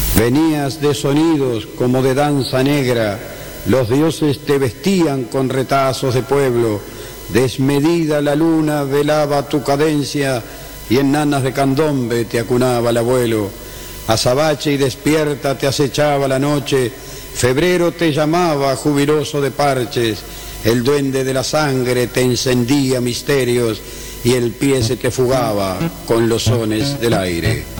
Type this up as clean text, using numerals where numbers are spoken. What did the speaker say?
Venías de sonidos como de danza negra, los dioses te vestían con retazos de pueblo, desmedida la luna velaba tu cadencia y en nanas de candombe te acunaba el abuelo. Azabache y despierta te acechaba la noche, febrero te llamaba jubiloso de parches, el duende de la sangre te encendía misterios y el pie se te fugaba con los sones del aire.